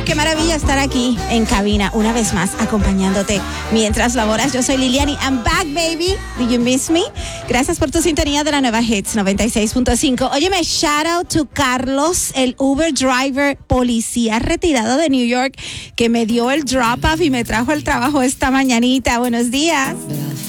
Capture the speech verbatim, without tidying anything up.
qué maravilla estar aquí en cabina una vez más acompañándote mientras laboras. Yo soy Liliani. I'm back, baby. Do you miss me? Gracias por tu sintonía de la nueva Hits noventa y seis punto cinco. Óyeme, shout out to Carlos, el Uber driver, policía retirado de New York, que me dio el drop off y me trajo el trabajo esta mañanita. Buenos días.